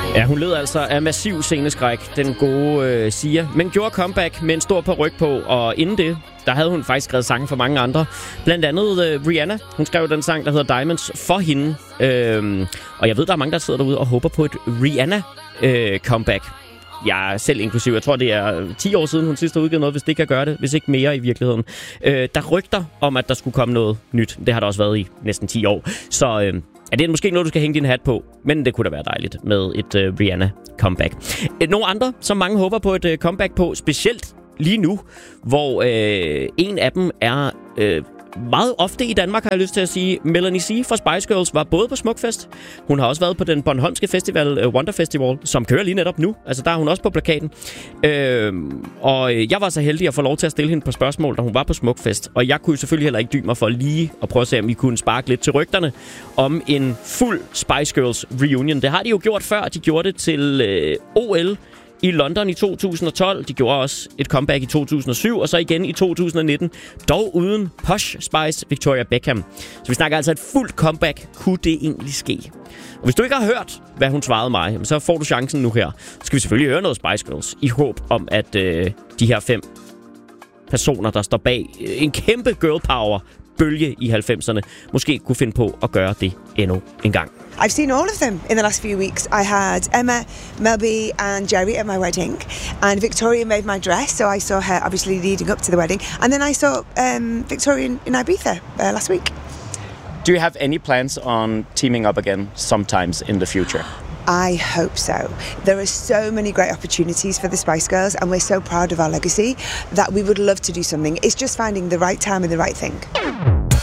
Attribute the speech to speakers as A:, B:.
A: Ja, hun led altså af massiv sceneskræk, den gode Sia, men gjorde comeback med en stor paryk på, og inden det, der havde hun faktisk skrevet sange for mange andre. Blandt andet Rihanna, hun skrev den sang, der hedder Diamonds, for hende. Og jeg ved, der er mange, der sidder derude og håber på et Rihanna-comeback. Jeg selv inklusiv. Jeg tror, det er 10 år siden, hun sidst har udgivet noget, hvis det kan gøre det. Hvis ikke mere i virkeligheden. Der rygter om, at der skulle komme noget nyt. Det har der også været i næsten 10 år. Så ja, det er måske noget, du skal hænge din hat på. Men det kunne da være dejligt med et Rihanna-comeback. Nogle andre, som mange håber på et comeback på, specielt lige nu, hvor en af dem er meget ofte i Danmark, har jeg lyst til at sige. Melanie C. fra Spice Girls var både på Smukfest. Hun har også været på den Bornholmske festival, Wonder Festival, som kører lige netop nu. Altså, der er hun også på plakaten. Og jeg var så heldig at få lov til at stille hende på spørgsmål, da hun var på Smukfest. Og jeg kunne selvfølgelig heller ikke dybe mig for lige at prøve at se, om I kunne sparke lidt til rygterne om en fuld Spice Girls reunion. Det har de jo gjort før. De gjorde det til OL i London i 2012. De gjorde også et comeback i 2007, og så igen i 2019. Dog uden Posh Spice Victoria Beckham. Så vi snakker altså et fuldt comeback. Kunne det egentlig ske? Og hvis du ikke har hørt, hvad hun svarede mig, så får du chancen nu her. Så skal vi selvfølgelig høre noget Spice Girls, i håb om, at de her 5 personer, der står bag en kæmpe girl power bølge i 90'erne, måske kunne finde på at gøre det endnu en gang.
B: I've seen all of them in the last few weeks. I had Emma, Melby and Jerry at my wedding, and Victoria made my dress, so I saw her obviously leading up to the wedding, and then I saw Victoria in Ibiza last week.
C: Do you have any plans on teaming up again sometimes in the future?
B: I hope so. There are so many great opportunities for the Spice Girls, and we're so proud of our legacy that we would love to do something. It's just finding the right time and the right thing.